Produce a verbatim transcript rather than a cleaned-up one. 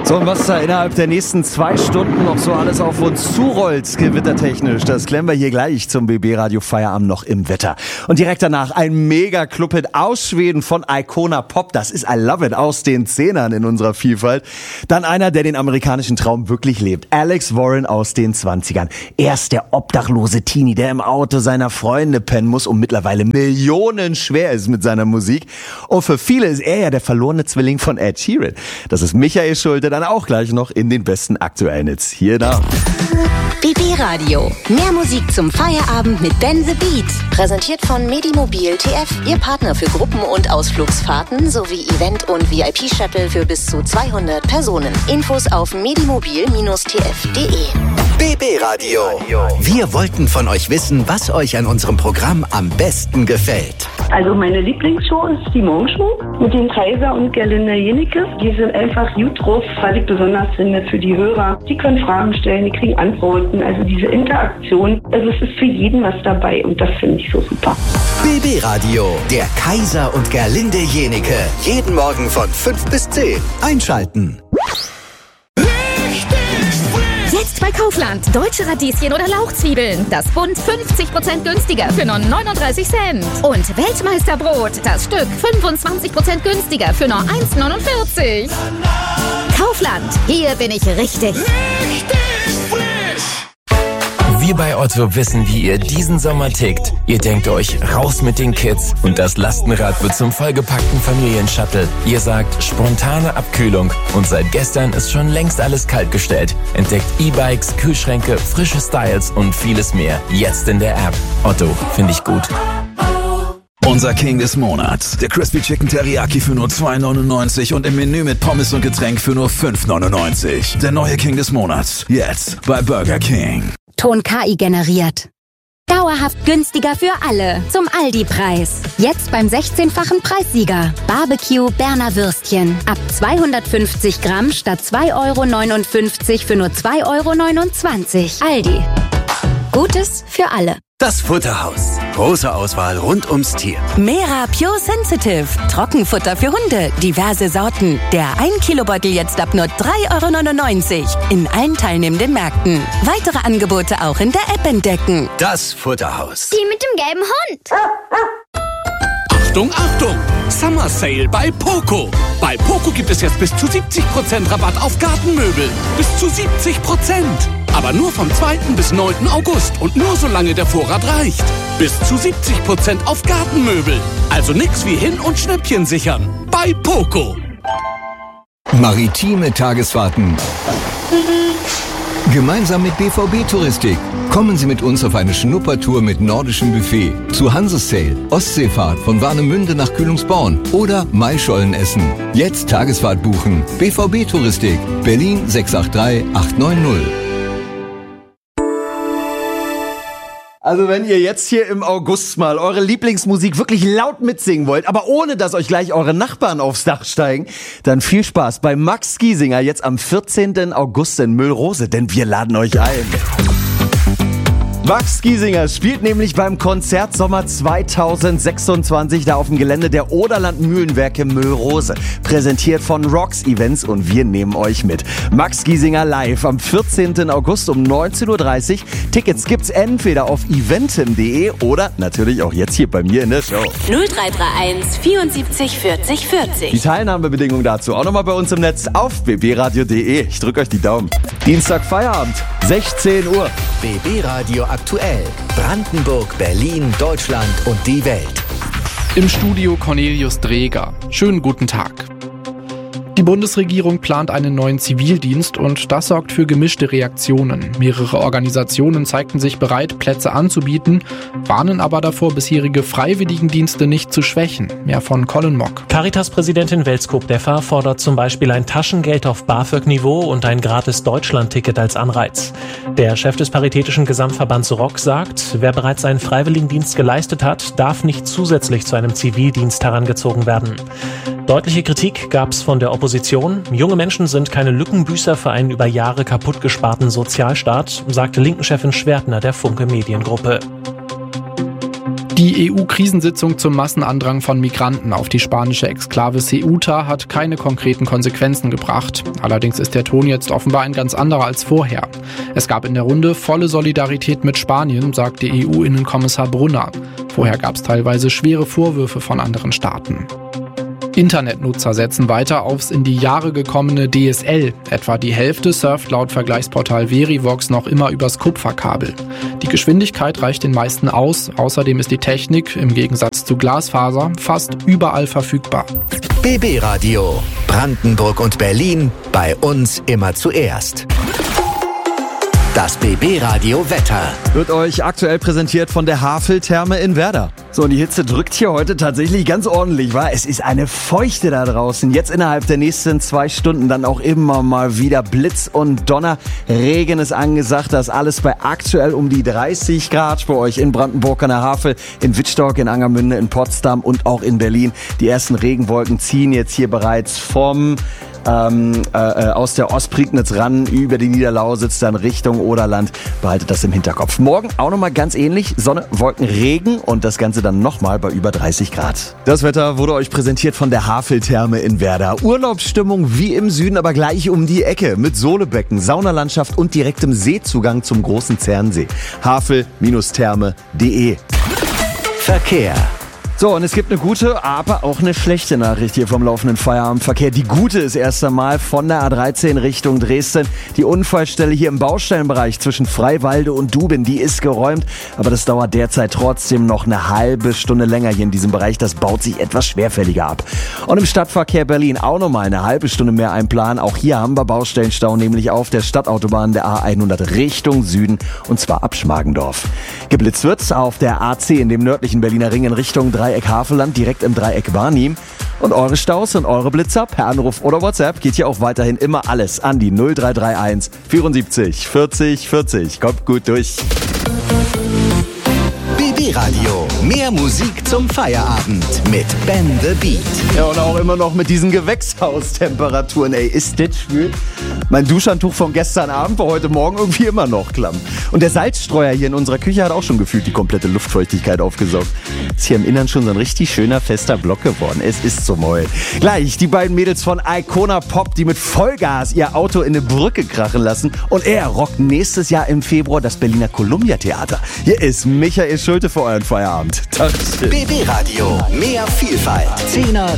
So, und was da innerhalb der nächsten zwei Stunden noch so alles auf uns zurollt, gewittertechnisch, das klären wir hier gleich zum B B-Radio Feierabend noch im Wetter. Und direkt danach ein Mega-Club-Hit aus Schweden von Icona Pop. Das ist I Love It aus den Zehnern in unserer Vielfalt. Dann einer, der den amerikanischen Traum wirklich lebt. Alex Warren aus den Zwanzigern. Er ist der obdachlose Teenie, der im Auto seiner Freunde pennen muss und mittlerweile millionenschwer ist mit seiner Musik. Und für viele ist er ja der verlorene Zwilling von Ed Sheeran. Das ist Michael Schulte, dann auch gleich noch in den besten aktuellen Hits. Hier da. B B-Radio. Mehr Musik zum Feierabend mit Ben the Beat. Präsentiert von Medimobil T F, Ihr Partner für Gruppen- und Ausflugsfahrten sowie Event- und V I P-Shuttle für bis zu zweihundert Personen. Infos auf medimobil T F punkt de. B B-Radio. Wir wollten von euch wissen, was euch an unserem Programm am besten gefällt. Also meine Lieblingsshow ist die Morgenshow mit dem Kaiser und Gerlinde Jenecke. Die sind einfach gut drauf, was ich besonders finde für die Hörer. Die können Fragen stellen, die kriegen Antworten. Also diese Interaktion, also es ist für jeden was dabei und das finde ich so super. B B-Radio, der Kaiser und Gerlinde Jenecke. Jeden Morgen von fünf bis zehn. Einschalten. Jetzt bei Kaufland. Deutsche Radieschen oder Lauchzwiebeln. Das Bund fünfzig Prozent günstiger für nur neununddreißig Cent. Und Weltmeisterbrot. Das Stück fünfundzwanzig Prozent günstiger für nur eins neunundvierzig. Kaufland. Hier bin ich richtig. Richtig frisch. Wir bei Otto wissen, wie ihr diesen Sommer tickt. Ihr denkt euch, raus mit den Kids und das Lastenrad wird zum vollgepackten Familienshuttle. Ihr sagt, spontane Abkühlung und seit gestern ist schon längst alles kaltgestellt. Entdeckt E-Bikes, Kühlschränke, frische Styles und vieles mehr. Jetzt in der App. Otto, finde ich gut. Unser King des Monats. Der Crispy Chicken Teriyaki für nur zwei neunundneunzig und im Menü mit Pommes und Getränk für nur fünf neunundneunzig. Der neue King des Monats. Jetzt bei Burger King. Ton K I generiert. Dauerhaft günstiger für alle. Zum Aldi-Preis. Jetzt beim sechzehnfachen Preissieger. Barbecue Berner Würstchen. Ab zweihundertfünfzig Gramm statt zwei Euro neunundfünfzig für nur zwei Euro neunundzwanzig. Aldi. Gutes für alle. Das Futterhaus. Große Auswahl rund ums Tier. Mera Pure Sensitive. Trockenfutter für Hunde. Diverse Sorten. Der ein Kilo Beutel jetzt ab nur drei Euro neunundneunzig. In allen teilnehmenden Märkten. Weitere Angebote auch in der App entdecken. Das Futterhaus. Die mit dem gelben Hund. Achtung, Achtung! Summer Sale bei Poco. Bei Poco gibt es jetzt bis zu siebzig Prozent Rabatt auf Gartenmöbel. Bis zu siebzig Prozent. Aber nur vom zweiten bis neunten August und nur solange der Vorrat reicht. Bis zu siebzig Prozent auf Gartenmöbel. Also nix wie hin und Schnäppchen sichern. Bei Poco. Maritime Tagesfahrten. Gemeinsam mit B V B-Touristik. Kommen Sie mit uns auf eine Schnuppertour mit nordischem Buffet. Zu Hansesail, Ostseefahrt von Warnemünde nach Kühlungsborn oder Maischolen essen. Jetzt Tagesfahrt buchen. B V B-Touristik. Berlin sechs acht drei acht neun null. Also wenn ihr jetzt hier im August mal eure Lieblingsmusik wirklich laut mitsingen wollt, aber ohne dass euch gleich eure Nachbarn aufs Dach steigen, dann viel Spaß bei Max Giesinger jetzt am vierzehnten August in Müllrose, denn wir laden euch ein. Max Giesinger spielt nämlich beim Konzert Sommer zweitausendsechsundzwanzig da auf dem Gelände der Oderland Mühlenwerke Müllrose. Präsentiert von Rocks Events und wir nehmen euch mit. Max Giesinger live am vierzehnten August um neunzehn Uhr dreißig. Tickets gibt's entweder auf eventim punkt de oder natürlich auch jetzt hier bei mir in der Show. null drei drei eins vierundsiebzig vierzig vierzig. Die Teilnahmebedingungen dazu auch nochmal bei uns im Netz auf b b radio punkt de. Ich drücke euch die Daumen. Dienstag Feierabend, sechzehn Uhr. B B-Radio aktuell. Brandenburg, Berlin, Deutschland und die Welt. Im Studio Cornelius Dreger. Schönen guten Tag. Die Bundesregierung plant einen neuen Zivildienst und das sorgt für gemischte Reaktionen. Mehrere Organisationen zeigten sich bereit, Plätze anzubieten, warnen aber davor, bisherige Freiwilligendienste nicht zu schwächen. Mehr von Colin Mock. Caritas-Präsidentin Welskop-Deffer fordert zum Beispiel ein Taschengeld auf BAföG-Niveau und ein gratis Deutschland-Ticket als Anreiz. Der Chef des Paritätischen Gesamtverbands R O C sagt, wer bereits einen Freiwilligendienst geleistet hat, darf nicht zusätzlich zu einem Zivildienst herangezogen werden. Deutliche Kritik gab es von der Opposition. Junge Menschen sind keine Lückenbüßer für einen über Jahre kaputt gesparten Sozialstaat, sagte Linken-Chefin Schwertner der Funke Mediengruppe. Die E U-Krisensitzung zum Massenandrang von Migranten auf die spanische Exklave Ceuta hat keine konkreten Konsequenzen gebracht. Allerdings ist der Ton jetzt offenbar ein ganz anderer als vorher. Es gab in der Runde volle Solidarität mit Spanien, sagte E U-Innenkommissar Brunner. Vorher gab es teilweise schwere Vorwürfe von anderen Staaten. Internetnutzer setzen weiter aufs in die Jahre gekommene D S L. Etwa die Hälfte surft laut Vergleichsportal Verivox noch immer übers Kupferkabel. Die Geschwindigkeit reicht den meisten aus. Außerdem ist die Technik im Gegensatz zu Glasfaser fast überall verfügbar. B B Radio. Brandenburg und Berlin. Bei uns immer zuerst. Das B B Radio Wetter wird euch aktuell präsentiert von der Havel-Therme in Werder. So, und die Hitze drückt hier heute tatsächlich ganz ordentlich, wa? Es ist eine Feuchte da draußen. Jetzt innerhalb der nächsten zwei Stunden dann auch immer mal wieder Blitz und Donner. Regen ist angesagt. Das alles bei aktuell um die dreißig Grad bei euch in Brandenburg an der Havel, in Wittstock, in Angermünde, in Potsdam und auch in Berlin. Die ersten Regenwolken ziehen jetzt hier bereits vom Ähm, äh, aus der Ostprignitz ran über die Niederlausitz dann Richtung Oderland. Behaltet das im Hinterkopf. Morgen auch nochmal ganz ähnlich. Sonne, Wolken, Regen und das Ganze dann nochmal bei über dreißig Grad. Das Wetter wurde euch präsentiert von der Havel-Therme in Werder. Urlaubsstimmung wie im Süden, aber gleich um die Ecke mit Sohlebecken, Saunalandschaft und direktem Seezugang zum großen Zernsee. havel Therme punkt de. Verkehr. So, und es gibt eine gute, aber auch eine schlechte Nachricht hier vom laufenden Feierabendverkehr. Die gute ist erst einmal von der A dreizehn Richtung Dresden. Die Unfallstelle hier im Baustellenbereich zwischen Freiwalde und Dubin, die ist geräumt. Aber das dauert derzeit trotzdem noch eine halbe Stunde länger hier in diesem Bereich. Das baut sich etwas schwerfälliger ab. Und im Stadtverkehr Berlin auch nochmal eine halbe Stunde mehr einplanen. Auch hier haben wir Baustellenstau, nämlich auf der Stadtautobahn der A hundert Richtung Süden. Und zwar ab Schmargendorf. Geblitzt wird's auf der A C in dem nördlichen Berliner Ring in Richtung Dreieck Havelland, direkt im Dreieck Barnim. Und eure Staus und eure Blitzer per Anruf oder WhatsApp geht hier auch weiterhin immer alles an die null drei drei eins vierundsiebzig vierzig vierzig. Kommt gut durch. B B Radio. Mehr Musik zum Feierabend mit Ben the Beat. Ja, und auch immer noch mit diesen Gewächshaustemperaturen. Ey, ist das schwül? Mein Duschhandtuch von gestern Abend war heute Morgen irgendwie immer noch klamm. Und der Salzstreuer hier in unserer Küche hat auch schon gefühlt die komplette Luftfeuchtigkeit aufgesaugt. Ist hier im Innern schon so ein richtig schöner, fester Block geworden. Es ist zum Heulen. Gleich die beiden Mädels von Icona Pop, die mit Vollgas ihr Auto in eine Brücke krachen lassen. Und er rockt nächstes Jahr im Februar das Berliner Columbia Theater. Hier ist Michael Schulte für euren Feierabend. Dankeschön. B B Radio. Mehr Vielfalt. Zehner,